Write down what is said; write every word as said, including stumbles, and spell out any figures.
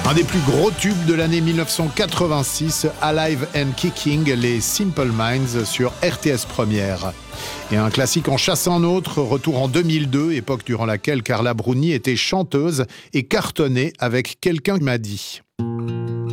Un des plus gros tubes de l'année mille neuf cent quatre-vingt-six, Alive and Kicking, les Simple Minds sur R T S Première. Et un classique en chasse un autre, retour en deux mille deux, époque durant laquelle Carla Bruni était chanteuse et cartonnait avec Quelqu'un m'a dit.